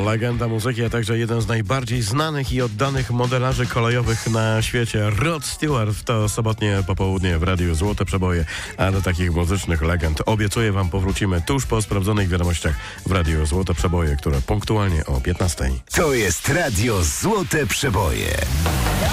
Legenda muzyki, a także jeden z najbardziej znanych i oddanych modelarzy kolejowych na świecie. Rod Stewart. To sobotnie popołudnie w Radiu Złote Przeboje. A do takich muzycznych legend obiecuję wam powrócimy tuż po sprawdzonych wiadomościach w Radiu Złote Przeboje, które punktualnie o 15:00. To jest Radio Złote Przeboje.